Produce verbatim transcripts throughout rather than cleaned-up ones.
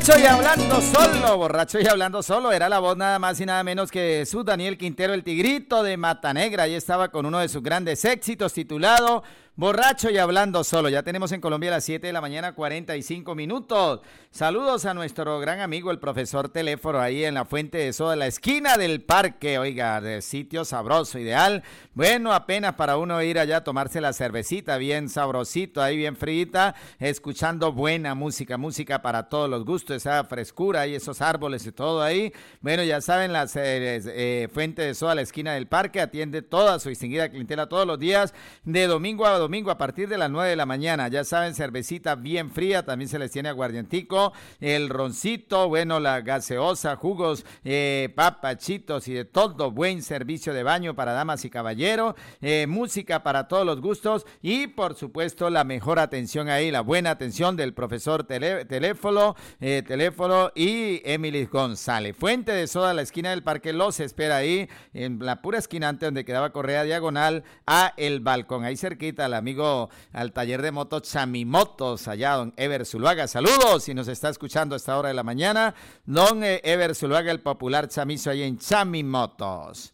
Borracho y hablando solo, borracho y hablando solo, era la voz nada más y nada menos que Jesús Daniel Quintero, el Tigrito de Mata Negra. Ahí estaba con uno de sus grandes éxitos titulado Borracho y hablando solo. Ya tenemos en Colombia a las siete de la mañana, cuarenta y cinco minutos. Saludos a nuestro gran amigo, el profesor Teléfono, ahí en la Fuente de Soda, la esquina del parque, oiga, de sitio sabroso, ideal. Bueno, apenas para uno ir allá a tomarse la cervecita, bien sabrosito, ahí bien frita, escuchando buena música, música para todos los gustos, esa frescura y esos árboles y todo ahí. Bueno, ya saben, la eh, eh, Fuente de Soda, la esquina del parque, atiende toda su distinguida clientela todos los días, de domingo a domingo a partir de las nueve de la mañana. Ya saben, cervecita bien fría, también se les tiene aguardientico, el roncito, bueno, la gaseosa, jugos, eh, papachitos y de todo. Buen servicio de baño para damas y caballeros, eh, música para todos los gustos y por supuesto la mejor atención ahí, la buena atención del profesor tele, teléfono, eh, teléfono y Emily González. Fuente de Soda, la esquina del parque, los espera ahí en la pura esquina antes donde quedaba Correa Diagonal a el balcón, ahí cerquita al amigo, al taller de motos Chamimotos, allá don Ever Zuluaga. Saludos si nos está escuchando a esta hora de la mañana, don Ever Zuluaga, el popular chamizo ahí en Chamimotos.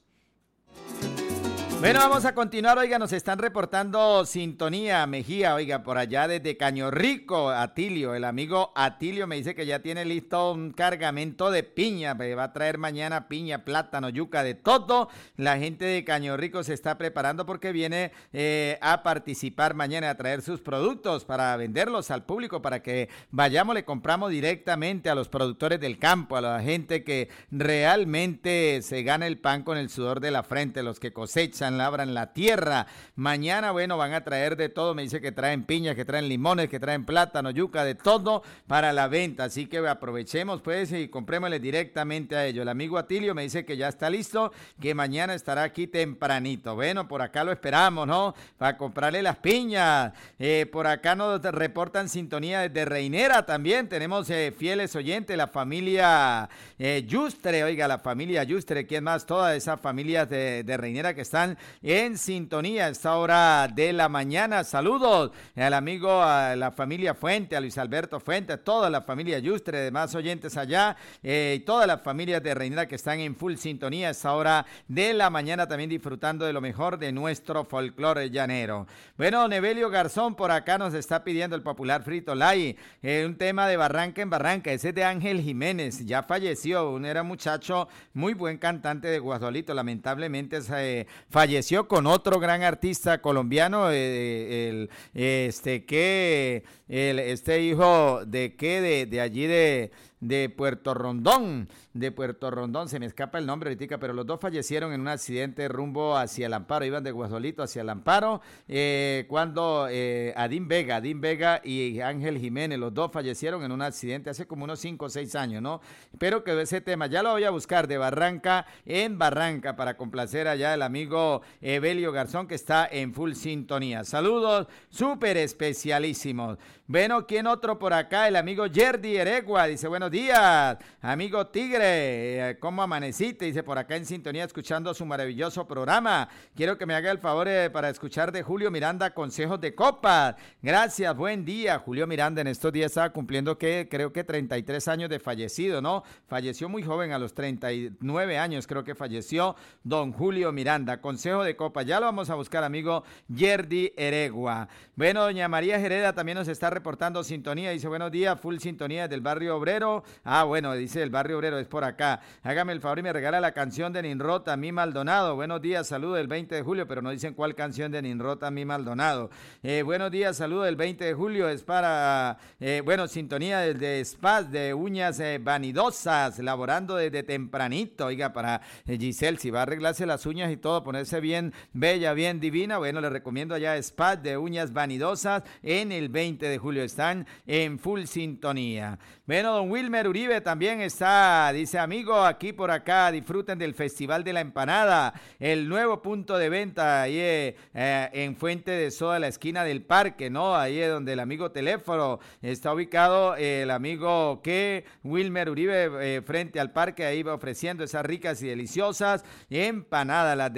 Bueno, vamos a continuar, oiga, nos están reportando sintonía, Mejía, oiga, por allá desde Caño Rico, Atilio, el amigo Atilio me dice que ya tiene listo un cargamento de piña, va a traer mañana piña, plátano, yuca, de todo. La gente de Caño Rico se está preparando porque viene eh, a participar mañana, a traer sus productos para venderlos al público, para que vayamos, le compramos directamente a los productores del campo, a la gente que realmente se gana el pan con el sudor de la frente, los que cosechan, labran la tierra. Mañana, bueno, van a traer de todo, me dice que traen piñas, que traen limones, que traen plátano, yuca, de todo para la venta, así que aprovechemos pues y comprémosle directamente a ellos. El amigo Atilio me dice que ya está listo, que mañana estará aquí tempranito. Bueno, por acá lo esperamos, ¿no? Para comprarle las piñas. Eh, por acá nos reportan sintonía desde Reinera también, tenemos eh, fieles oyentes, la familia eh, Yustre, oiga, la familia Yustre, ¿quién más? Todas esas familias de, de Reinera que están en sintonía a esta hora de la mañana. Saludos al amigo, a la familia Fuente, a Luis Alberto Fuente, a toda la familia Yustre, demás oyentes allá, eh, y todas las familias de Reinera que están en full sintonía a esta hora de la mañana, también disfrutando de lo mejor de nuestro folclore llanero. Bueno, Nevelio Garzón por acá nos está pidiendo el popular Frito Lay, eh, un tema de Barranca en Barranca, ese es de Ángel Jiménez, ya falleció, un era muchacho, muy buen cantante de Guasolito, lamentablemente se falleció Falleció con otro gran artista colombiano, eh, el, este que el, este hijo de que de, de allí de, de Puerto Rondón, de Puerto Rondón, se me escapa el nombre ahorita, pero los dos fallecieron en un accidente rumbo hacia el Amparo, iban de Guasolito hacia el Amparo, eh, cuando eh, Adín Vega, Adín Vega y Ángel Jiménez, los dos fallecieron en un accidente hace como unos cinco o seis años, ¿no? Espero que ese tema, ya lo voy a buscar, de Barranca en Barranca, para complacer allá el amigo Evelio Garzón, que está en full sintonía. Saludos súper especialísimos. Bueno, ¿quién otro por acá? El amigo Yerdy Eregua, dice, buenos días, amigo Tigre, ¿cómo amaneciste? Dice, por acá en sintonía, escuchando su maravilloso programa. Quiero que me haga el favor eh, para escuchar de Julio Miranda, Consejos de Copa. Gracias, buen día. Julio Miranda en estos días estaba cumpliendo, que creo que treinta y tres años de fallecido, ¿no? Falleció muy joven, a los treinta y nueve años creo que falleció don Julio Miranda. Consejo de Copa, ya lo vamos a buscar, amigo Yerdy Eregua. Bueno, doña María Jereda también nos está reportando sintonía, dice, buenos días, full sintonía del barrio Obrero. Ah, bueno, dice el barrio Obrero, es por acá. Hágame el favor y me regala la canción de Ninrota, Mi Maldonado. Buenos días, saludo del veinte de julio, pero no dicen cuál canción de Ninrota, Mi Maldonado. Eh, buenos días, saludo del veinte de julio, es para, eh, bueno, sintonía desde Spaz, de uñas eh, vanidosas, laborando desde tempranito, oiga, para eh, Giselle, si va a arreglarse las uñas y todo, ponerse bien bella, bien divina, bueno, le recomiendo allá Spaz de uñas vanidosas en el veinte de julio, están en full sintonía. Bueno, don Wilmer Uribe también está, dice, amigo, aquí por acá, disfruten del Festival de la Empanada, el nuevo punto de venta ahí eh, eh, en Fuente de Soda, la esquina del parque, ¿no? Ahí es donde el amigo Teléfono está ubicado, eh, el amigo que Wilmer Uribe eh, frente al parque, ahí va ofreciendo esas ricas y deliciosas empanadas, las deliciosas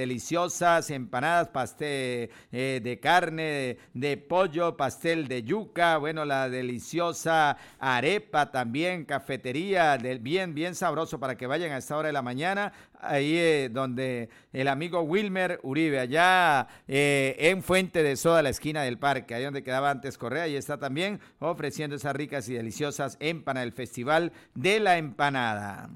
deliciosas empanadas, pastel eh, de carne, de, de pollo, pastel de yuca, bueno, la deliciosa arepa también, cafetería, de, bien, bien sabroso para que vayan a esta hora de la mañana, ahí eh, donde el amigo Wilmer Uribe, allá eh, en Fuente de Soda, la esquina del parque, ahí donde quedaba antes Correa, y está también ofreciendo esas ricas y deliciosas empanadas, el Festival de la Empanada.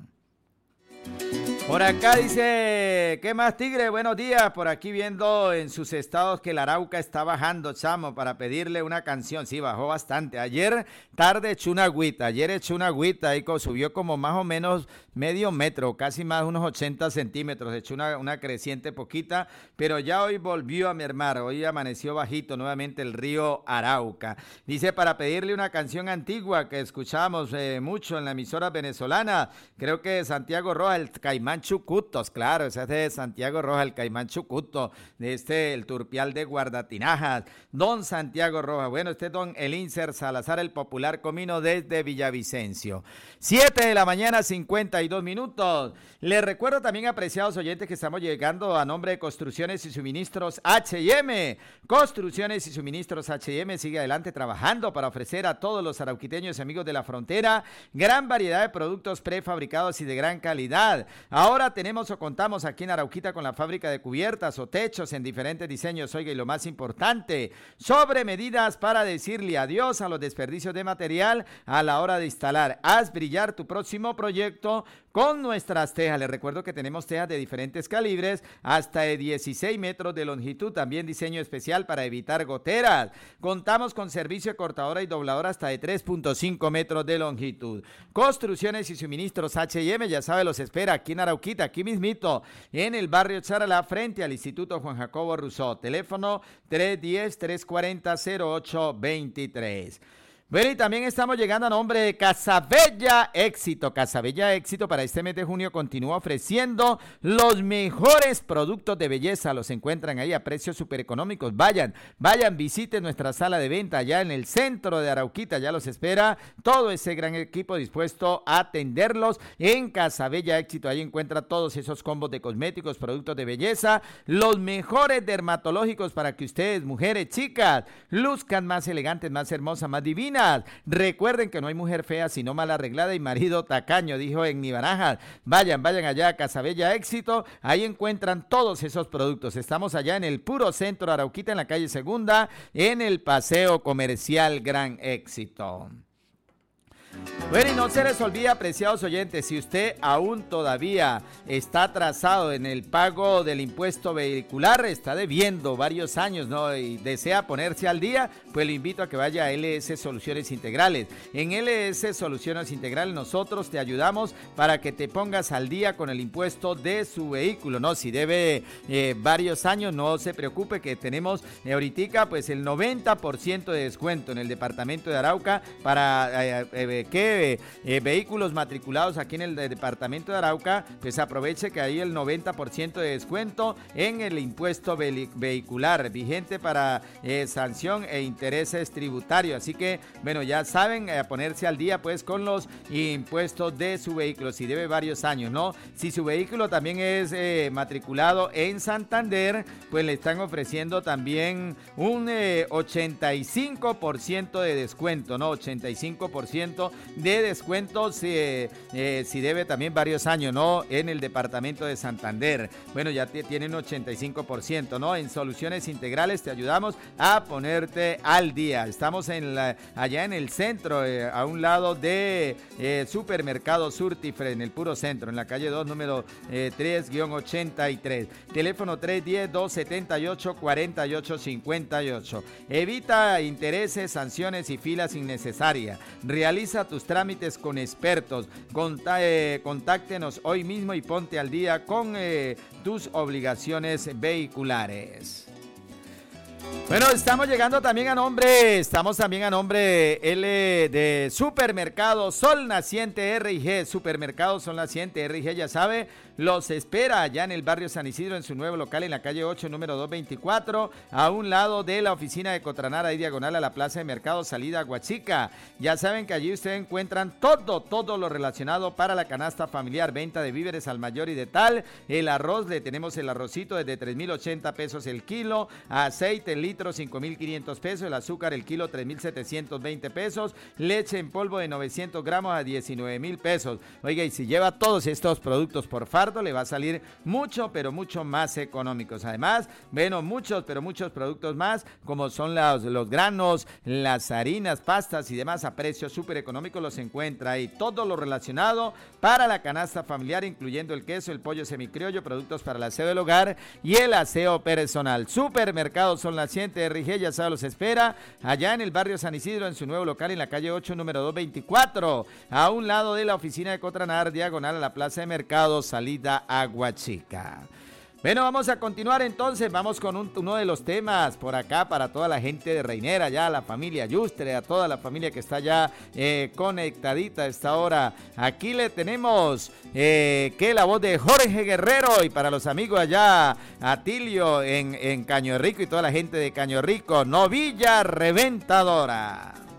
Por acá dice, ¿qué más, Tigre? Buenos días, por aquí viendo en sus estados que el Arauca está bajando, chamo, para pedirle una canción. Sí, bajó bastante. Ayer tarde echó una agüita, ayer echó una agüita y subió como más o menos medio metro, casi más unos ochenta centímetros, echó una, una creciente poquita, pero ya hoy volvió a mermar, hoy amaneció bajito nuevamente el río Arauca. Dice, para pedirle una canción antigua que escuchábamos eh, mucho en la emisora venezolana, creo que Santiago Rojas, el Caimán Chucutos, claro, ese es de Santiago Rojas, el Caimán Chucuto, de este, el Turpial de Guardatinajas, don Santiago Rojas, bueno, este es don Elíncer Salazar, el popular comino desde Villavicencio. siete de la mañana, cincuenta y dos minutos. Les recuerdo también, apreciados oyentes, que estamos llegando a nombre de Construcciones y Suministros H y M. Construcciones y Suministros H y M sigue adelante trabajando para ofrecer a todos los arauquiteños y amigos de la frontera gran variedad de productos prefabricados y de gran calidad. Ahora tenemos o contamos aquí en Arauquita con la fábrica de cubiertas o techos en diferentes diseños, oiga, y lo más importante, sobre medidas para decirle adiós a los desperdicios de material a la hora de instalar. Haz brillar tu próximo proyecto con nuestras tejas. Les recuerdo que tenemos tejas de diferentes calibres, hasta de dieciséis metros de longitud, también diseño especial para evitar goteras. Contamos con servicio de cortadora y dobladora hasta de tres punto cinco metros de longitud. Construcciones y Suministros H y M, ya sabe, los espera aquí en Arauquita, aquí mismito, en el barrio Charalá, frente al Instituto Juan Jacobo Rousseau. Teléfono tres uno cero, tres cuatro cero, cero ocho dos tres. Bueno, y también estamos llegando a nombre de Casabella Éxito. Casabella Éxito para este mes de junio continúa ofreciendo los mejores productos de belleza. Los encuentran ahí a precios súper económicos. Vayan, vayan, visiten nuestra sala de venta allá en el centro de Arauquita. Ya los espera todo ese gran equipo dispuesto a atenderlos en Casabella Éxito. Ahí encuentra todos esos combos de cosméticos, productos de belleza, los mejores dermatológicos para que ustedes, mujeres, chicas, luzcan más elegantes, más hermosas, más divinas. Recuerden que no hay mujer fea sino mal arreglada y marido tacaño, dijo en Barajas. Vayan, vayan allá a Casabella Éxito, ahí encuentran todos esos productos. Estamos allá en el puro centro de Arauquita, en la calle Segunda, en el Paseo Comercial Gran Éxito. Bueno, y no se les olvide, apreciados oyentes, si usted aún todavía está atrasado en el pago del impuesto vehicular, está debiendo varios años, ¿no? Y desea ponerse al día, pues le invito a que vaya a L S Soluciones Integrales. En L S Soluciones Integrales nosotros te ayudamos para que te pongas al día con el impuesto de su vehículo, ¿no? Si debe eh, varios años, no se preocupe, que tenemos eh, ahorita pues el noventa por ciento de descuento en el departamento de Arauca para eh, eh, que eh, vehículos matriculados aquí en el de, departamento de Arauca, pues aproveche que hay el noventa por ciento de descuento en el impuesto ve vehicular vigente para eh, sanción e intereses tributarios. Así que, bueno, ya saben, eh, ponerse al día pues con los impuestos de su vehículo, si debe varios años, ¿no? Si su vehículo también es eh, matriculado en Santander, pues le están ofreciendo también un eh, ochenta y cinco por ciento de descuento, ¿no? ochenta y cinco por ciento de descuento si, eh, si debe también varios años, ¿no? En el departamento de Santander. Bueno, ya tienen ochenta y cinco por ciento, ¿no? En Soluciones Integrales te ayudamos a ponerte al día. Estamos en la, allá en el centro, eh, a un lado de eh, Supermercado Surtifre, en el puro centro, en la calle dos, número eh, tres ochenta y tres. Teléfono tres uno cero, dos siete ocho, cuatro ocho cinco ocho. Evita intereses, sanciones y filas innecesarias. Realiza tus trámites con expertos. Conta, eh, contáctenos hoy mismo y ponte al día con eh, tus obligaciones vehiculares. Bueno, estamos llegando también a nombre, estamos también a nombre L de Supermercado Sol Naciente R y G, Supermercado Sol Naciente R y G, ya sabe, los espera allá en el barrio San Isidro en su nuevo local en la calle ocho, número doscientos veinticuatro, a un lado de la oficina de Cotranara, ahí diagonal a la plaza de mercado, salida Aguachica. Ya saben que allí ustedes encuentran todo, todo lo relacionado para la canasta familiar, venta de víveres al mayor y de tal, el arroz, le tenemos el arrocito desde tres mil ochenta pesos el kilo, aceite, el litro, cinco mil quinientos pesos, el azúcar, el kilo, tres mil setecientos veinte pesos, leche en polvo de novecientos gramos a diecinueve mil pesos. Oiga, y si lleva todos estos productos por fardo, le va a salir mucho, pero mucho más económicos. Además, bueno, muchos, pero muchos productos más, como son los, los granos, las harinas, pastas y demás a precios súper económicos, los encuentra ahí. Todo lo relacionado para la canasta familiar, incluyendo el queso, el pollo semicriollo, productos para el aseo del hogar y el aseo personal. Supermercado Sol Naciente R I G, ya sabe, los espera allá en el barrio San Isidro, en su nuevo local en la calle ocho, número doscientos veinticuatro, a un lado de la oficina de Cotranar, diagonal a la plaza de mercado, salida Aguachica. Bueno, vamos a continuar entonces, vamos con un, uno de los temas por acá para toda la gente de Reinera, ya la familia Yustre, a toda la familia que está ya eh, conectadita a esta hora. Aquí le tenemos eh, que la voz de Jorge Guerrero, y para los amigos allá, Atilio en, en Caño Rico y toda la gente de Caño Rico, Novilla Reventadora.